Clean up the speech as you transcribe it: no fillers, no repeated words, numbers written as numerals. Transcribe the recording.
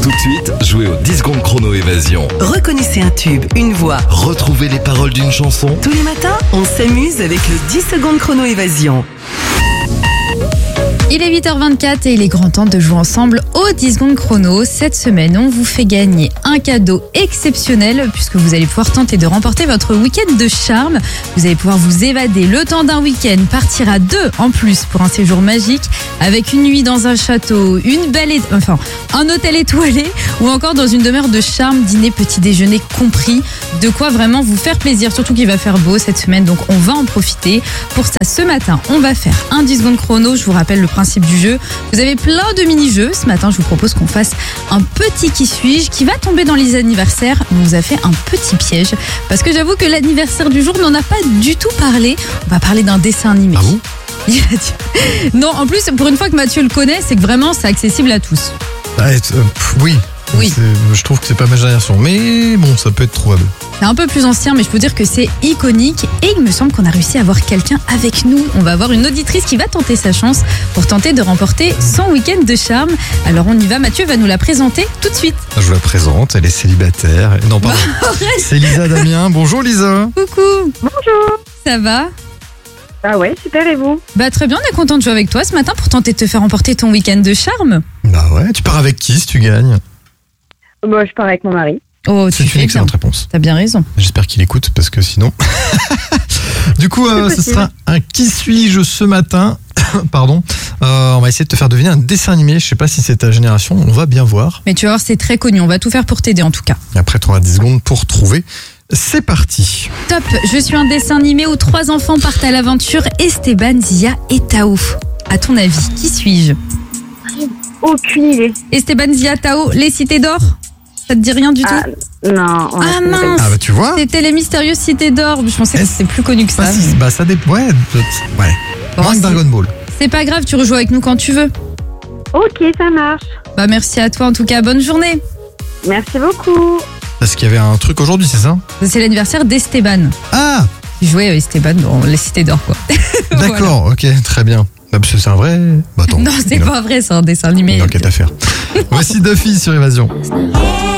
Tout de suite, jouez au 10 secondes chrono évasion. Reconnaissez un tube, une voix. Retrouvez les paroles d'une chanson. Tous les matins, on s'amuse avec le 10 secondes chrono évasion. Il est 8h24 et il est grand temps de jouer ensemble au 10 secondes chrono. Cette semaine, on vous fait gagner un cadeau exceptionnel puisque vous allez pouvoir tenter de remporter votre week-end de charme. Vous allez pouvoir vous évader le temps d'un week-end, partir à deux en plus pour un séjour magique avec une nuit dans un château, un hôtel étoilé ou encore dans une demeure de charme, dîner, petit déjeuner compris. De quoi vraiment vous faire plaisir, surtout qu'il va faire beau cette semaine, donc on va en profiter. Pour ça, ce matin, on va faire un 10 secondes chrono. Je vous rappelle le principe du jeu. Vous avez plein de mini-jeux. Ce matin, je vous propose qu'on fasse un petit qui suis-je qui va tomber dans les anniversaires. On vous a fait un petit piège parce que j'avoue que l'anniversaire du jour n'en a pas du tout parlé. On va parler d'un dessin animé. Ah bon ? Non, en plus, pour une fois que Mathieu le connaît, c'est que vraiment, c'est accessible à tous. Oui. Oui. Je trouve que c'est pas ma génération, mais bon, ça peut être trouvable. C'est un peu plus ancien, mais je peux dire que c'est iconique. Et il me semble qu'on a réussi à avoir quelqu'un avec nous. On va avoir une auditrice qui va tenter sa chance pour tenter de remporter son week-end de charme. Alors on y va, Mathieu va nous la présenter tout de suite. Je vous la présente, elle est célibataire. Non, pardon. C'est Lisa Damien. Bonjour Lisa. Coucou. Bonjour. Ça va ? Ah ouais, super, et vous? Bah très bien, on est content de jouer avec toi ce matin pour tenter de te faire remporter ton week-end de charme. Bah ouais, tu pars avec qui si tu gagnes ? Bah, je pars avec mon mari. Oh, C'est tu une fais bien. excellente réponse. T'as bien raison. J'espère qu'il écoute parce que sinon. Du coup, ce possible. sera un qui suis-je ce matin. Pardon. On va essayer de te faire deviner un dessin animé. Je sais pas si c'est ta génération. On va bien voir. Mais tu vas voir, c'est très connu. On va tout faire pour t'aider en tout cas. Et après, tu auras 10 secondes pour trouver. C'est parti. Top, je suis un dessin animé où 3 enfants partent à l'aventure, Esteban, Zia et Tao. À ton avis, qui suis-je? Aucune idée. Esteban, Zia, Tao, les cités d'or? Ça te dit rien du tout? Non. on a Ah fait une mince. Ah bah tu vois. C'était les mystérieuses cités d'or. Je pensais que Est-ce- c'était plus connu que ça. Bah, si, bah ça dépend. Ouais. Bon, Moins que c'est- Dragon Ball. C'est pas grave, tu rejoues avec nous quand tu veux. belle- Ok, ça marche. Bah merci à toi en tout cas, bonne journée. Merci beaucoup. Parce qu'il y avait un truc aujourd'hui, c'est ça? C'est l'anniversaire d'Esteban. Ah, Il jouait Esteban dans les cités d'or quoi. d'accord. Ok, très bien. Bah, parce que c'est un vrai. Bah attends. Non, c'est il a pas vrai, c'est un dessin animé. une enquête à faire. Voici Duffy sur Évasion.